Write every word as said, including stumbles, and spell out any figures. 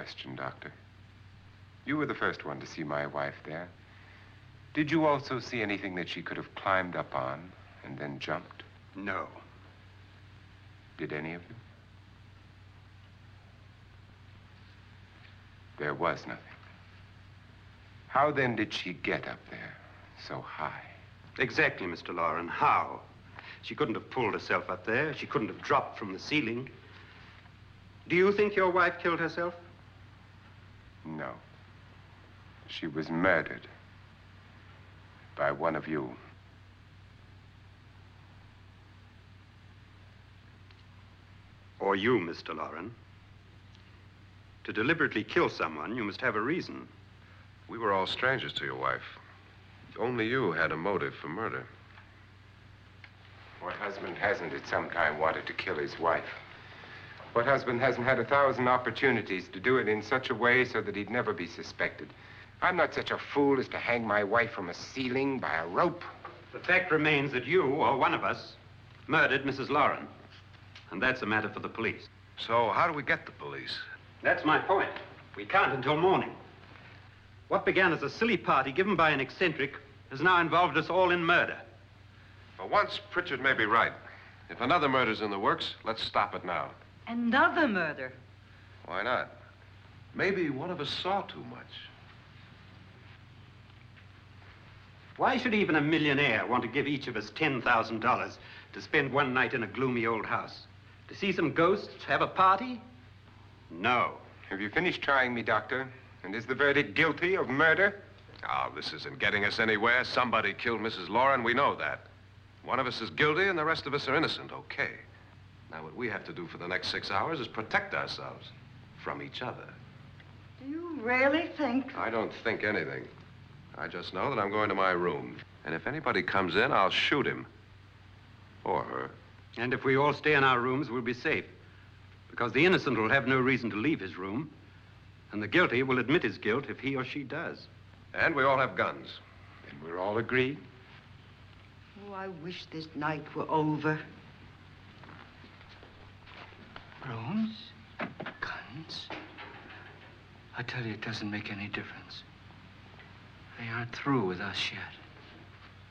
question, Doctor. You were the first one to see my wife there. Did you also see anything that she could have climbed up on and then jumped? No. Did any of you? There was nothing. How then did she get up there so high? Exactly, Mister Loren. How? She couldn't have pulled herself up there. She couldn't have dropped from the ceiling. Do you think your wife killed herself? No. She was murdered by one of you. Or you, Mister Loren. To deliberately kill someone, you must have a reason. We were all strangers to your wife. Only you had a motive for murder. What husband hasn't at some time wanted to kill his wife? What husband hasn't had a thousand opportunities to do it in such a way so that he'd never be suspected? I'm not such a fool as to hang my wife from a ceiling by a rope. The fact remains that you, or one of us, murdered Missus Loren. And that's a matter for the police. So how do we get the police? That's my point. We can't until morning. What began as a silly party given by an eccentric has now involved us all in murder. For once, Pritchard may be right. If another murder's in the works, let's stop it now. Another murder? Why not? Maybe one of us saw too much. Why should even a millionaire want to give each of us ten thousand dollars to spend one night in a gloomy old house? To see some ghosts, have a party? No. Have you finished trying me, Doctor? And is the verdict guilty of murder? Oh, this isn't getting us anywhere. Somebody killed Missus Loren, we know that. One of us is guilty and the rest of us are innocent, okay. Now, what we have to do for the next six hours is protect ourselves from each other. Do you really think? I don't think anything. I just know that I'm going to my room. And if anybody comes in, I'll shoot him. Or her. And if we all stay in our rooms, we'll be safe. Because the innocent will have no reason to leave his room. And the guilty will admit his guilt if he or she does. And we all have guns. Then we're all agreed. Oh, I wish this night were over. Rooms? Guns? I tell you, it doesn't make any difference. They aren't through with us yet.